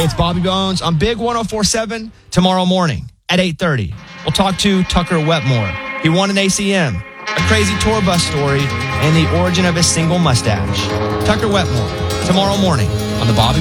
Hey, it's Bobby Bones on Big 104.7 tomorrow morning at 8:30. We'll talk to Tucker Wetmore. He won an ACM, a crazy tour bus story, and the origin of his single mustache. Tucker Wetmore tomorrow morning on the Bobby